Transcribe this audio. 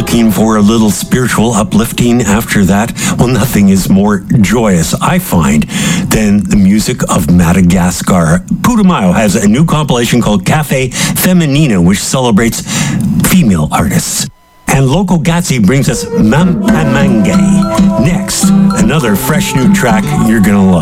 looking for a little spiritual uplifting after that? Well, nothing is more joyous, I find, than the music of Madagascar. Putumayo has a new compilation called Cafe Feminina, which celebrates female artists. And Loco Gazzi brings us Mampamange. Next, another fresh new track you're going to love.